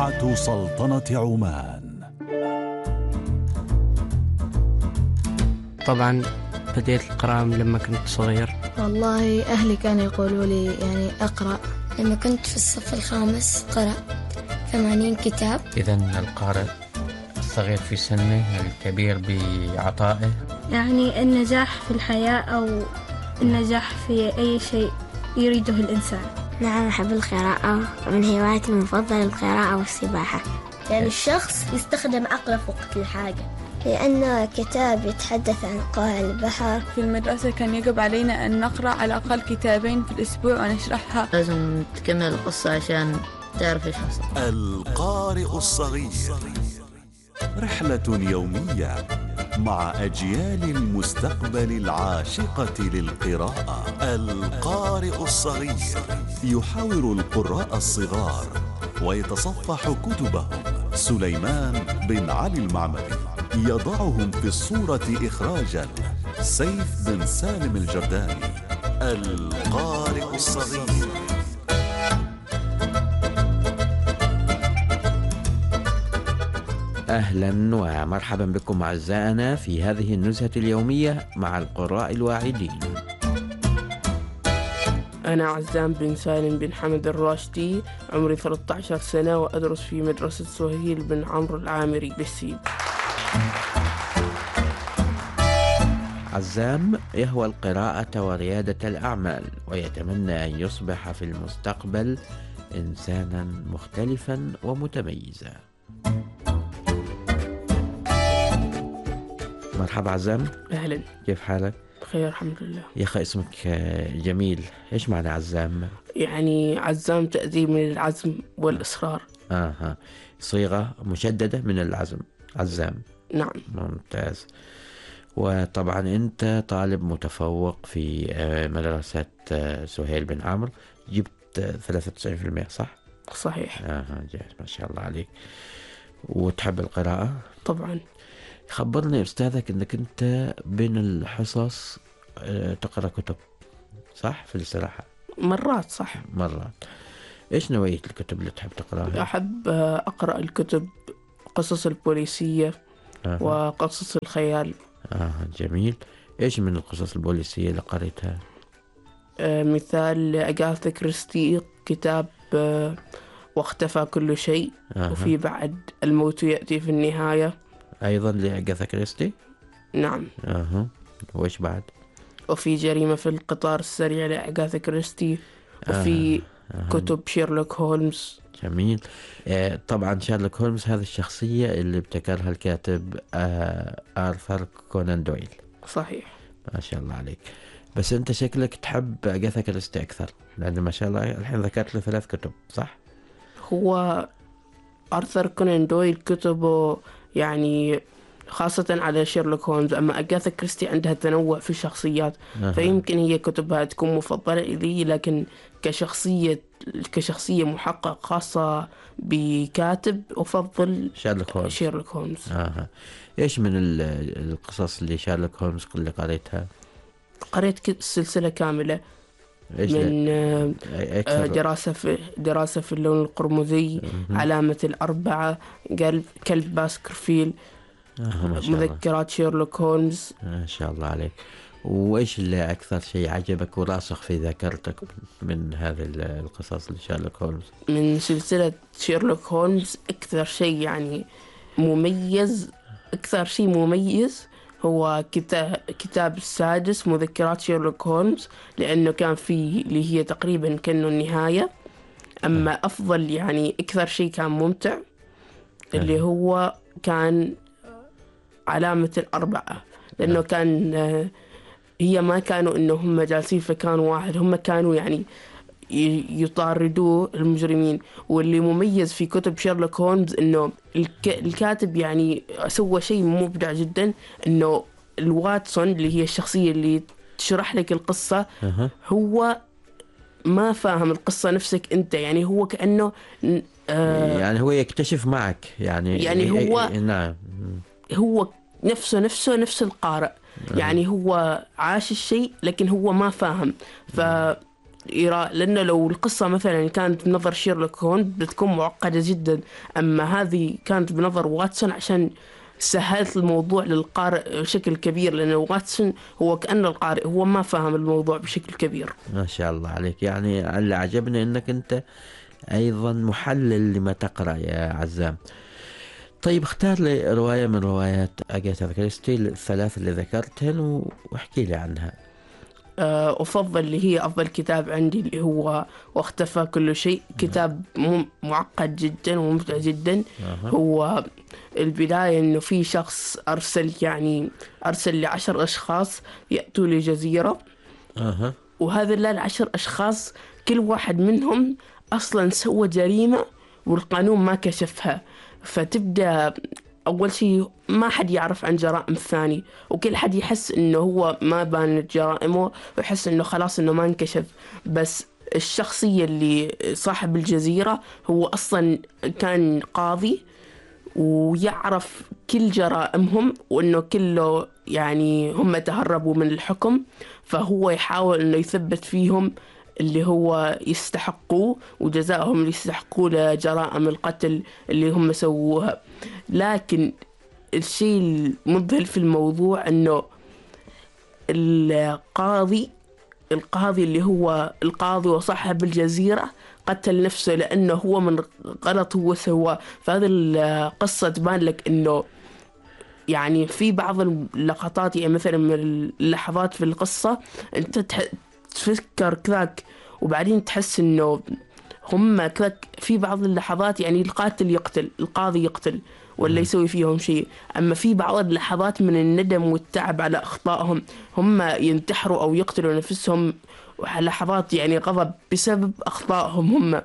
إذاعة سلطنة عمان. طبعا بديت القراءة لما كنت صغير. والله أهلي كانوا يقولوا لي يعني أقرأ. لما كنت في الصف الخامس قرأت 80 كتاب. إذن القارئ الصغير في سنه، الكبير بعطائه. يعني النجاح في الحياة أو النجاح في أي شيء يريده الإنسان. نعم، أحب القراءة، من هواياتي المفضلة القراءة والسباحة. يعني الشخص يستخدم عقله في وقت الحاجة، لأنه كتاب يتحدث عن قاع البحر. في المدرسة كان يجب علينا أن نقرأ على الأقل كتابين في الأسبوع ونشرحها. لازم تكمل القصة عشان تعرف إيش حصل. القارئ الصغير، رحلة يومية مع أجيال المستقبل العاشقة للقراءة. القارئ الصغير يحاور القراء الصغار ويتصفح كتبهم. سليمان بن علي المعمري يضعهم في الصورة إخراجا. سيف بن سالم الجرداني. القارئ الصغير. أهلا ومرحبا بكم أعزائنا في هذه النزهة اليومية مع القراء الواعدين. أنا عزام بن سالم بن حمد الراشدي، عمري 13 سنة وأدرس في مدرسة سهيل بن عمرو العامري بالسيب. عزام يهوى القراءة وريادة الأعمال، ويتمنى أن يصبح في المستقبل إنسانا مختلفا ومتميزا. مرحبا عزام. أهلا، كيف حالك؟ بخير الحمد لله. يا أخي اسمك جميل، إيش معنى عزام؟ يعني عزام تأتي من العزم والإصرار. صيغة مشددة من العزم، عزام. نعم. ممتاز. وطبعا أنت طالب متفوق في مدرسة سهيل بن عمرو، جبت 93% صح؟ صحيح. جاهز، ما شاء الله عليك. وتحب القراءة؟ طبعا. خبرني أستاذك أنك أنت بين الحصص تقرأ كتب صح في الاستراحة؟ مرات صح. مرات. إيش نوعية الكتب اللي تحب تقرأها؟ أحب أقرأ الكتب قصص البوليسية وقصص الخيال. جميل. إيش من القصص البوليسية اللي قريتها؟ مثال أغاثا كريستي، كتاب واختفى كل شيء. وفي بعد الموت يأتي في النهاية، أيضا لأغاثا كريستي. نعم. وإيش بعد؟ وفي جريمة في القطار السريع لأغاثا كريستي. وفي كتب شيرلوك هولمز. جميل. طبعا شيرلوك هولمز هذه الشخصية اللي ابتكرها الكاتب آرثر كونان دويل. صحيح. ما شاء الله عليك. بس أنت شكلك تحب أغاثا كريستي أكثر، لأن ما شاء الله الحين ذكرت له 3 كتب صح؟ هو آرثر كونان دويل كتبه يعني خاصة على شيرلوك هولمز، أما أغاثا كريستي عندها تنوع في الشخصيات. فيمكن هي كتبها تكون مفضلة إلي، لكن كشخصية محقق خاصة بكاتب أفضل شيرلوك هولمز. إيش من القصص اللي شيرلوك هولمز اللي قريتها؟ قريت سلسلة كاملة من دراسة في اللون القرمزي، علامة الأربعة، كلب باسكرفيلد، مذكرات شيرلوك هولمز. ما شاء الله عليك. وإيش اللي أكثر شيء عجبك وراسخ في ذاكرتك من هذه القصص لشيرلوك هولمز؟ من سلسلة شيرلوك هولمز أكثر شيء يعني مميز، أكثر شيء مميز هو كتاب السادس مذكرات شيرلوك هولمز، لأنه كان فيه اللي هي تقريبا كأنه النهاية. أما أفضل يعني أكثر شيء كان ممتع اللي هو كان علامة الأربعة، لأنه كان هي ما كانوا إنهم جالسين في مكان واحد، هم كانوا يعني يطاردوا المجرمين. واللي مميز في كتب شيرلوك هولمز إنه الكاتب يعني سوى شيء مبدع جدا، إنه الواتسون اللي هي الشخصية اللي تشرح لك القصة هو ما فاهم القصة نفسك أنت، يعني هو كأنه يعني هو يكتشف معك يعني هو نعم، هو نفس القارئ. يعني هو عاش الشيء لكن هو ما فاهم. لأنه لو القصة مثلا كانت بنظر شيرلوك هولمز بتكون معقدة جدا، أما هذه كانت بنظر واتسون عشان سهلت الموضوع للقارئ بشكل كبير، لأنه واتسون هو كأنه القارئ هو ما فهم الموضوع بشكل كبير. ما شاء الله عليك. يعني اللي عجبني أنك أنت أيضا محلل لما تقرأ يا عزام. طيب اختار لي رواية من روايات أغاثا كريستي الثلاث اللي ذكرتهن واحكي لي عنها. أفضل اللي هي أفضل كتاب عندي اللي هو واختفى كل شيء. كتاب معقد جدا وممتع جدا. هو البداية إنه في شخص أرسل ل10 أشخاص يأتوا لجزيرة. وهذا 10 أشخاص كل واحد منهم أصلا سوى جريمة والقانون ما كشفها، فتبدأ أول شيء ما حد يعرف عن جرائم الثاني، وكل حد يحس إنه هو ما بانت جرائمه ويحس إنه خلاص إنه ما انكشف. بس الشخصية اللي صاحب الجزيرة هو أصلا كان قاضي ويعرف كل جرائمهم، وإنه كله يعني هم تهربوا من الحكم، فهو يحاول إنه يثبت فيهم اللي هو يستحقوه وجزائهم اللي يستحقوه لجرائم القتل اللي هم سووها. لكن الشيء المذهل في الموضوع أنه القاضي اللي هو القاضي وصاحب الجزيرة قتل نفسه لأنه هو من غلط هو سواه. فهذه القصة تبان لك أنه يعني في بعض اللقطات، يعني مثلا من اللحظات في القصة أنت تفكر كذاك وبعدين تحس إنه هم كذاك في بعض اللحظات يعني القاتل يقتل، القاضي يقتل ولا يسوي فيهم شيء، أما في بعض اللحظات من الندم والتعب على أخطائهم هم ينتحروا أو يقتلوا نفسهم، لحظات يعني غضب بسبب أخطائهم هم.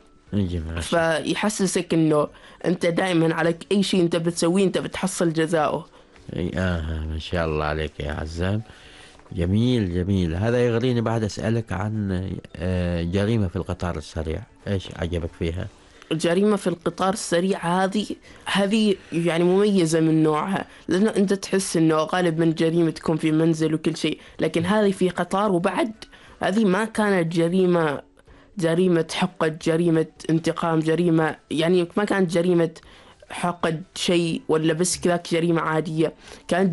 فيحسسك إنه أنت دائما عليك أي شيء أنت بتسويه أنت بتحصل جزاؤه. ما شاء الله عليك يا عزام. جميل جميل. هذا يغريني بعد أسألك عن جريمة في القطار السريع، إيش عجبك فيها؟ الجريمة في القطار السريع هذه يعني مميزة من نوعها، لأنه أنت تحس إنه غالبا جريمة تكون في منزل وكل شيء، لكن هذه في قطار، وبعد هذه ما كانت جريمة حقد، جريمة انتقام، جريمة يعني ما كانت جريمة حقد شيء ولا بس كذاك جريمة عادية، كانت